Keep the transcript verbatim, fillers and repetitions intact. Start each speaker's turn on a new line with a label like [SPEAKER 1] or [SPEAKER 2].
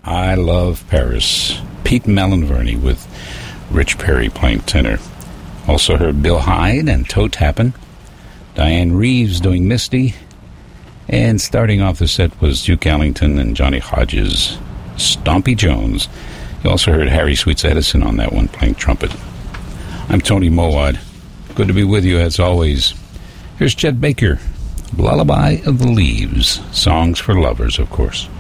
[SPEAKER 1] I Love Paris. Pete Melonverney with Rich Perry playing tenor. Also heard Bill Hyde and Toe Tappin'. Diane Reeves doing Misty. And starting off the set was Duke Ellington and Johnny Hodges, Stompy Jones. You also heard Harry Sweets Edison on that one playing trumpet. I'm Tony Mowat. Good to be with you as always. Here's Chet Baker, Lullaby of the Leaves. Songs for lovers, of course.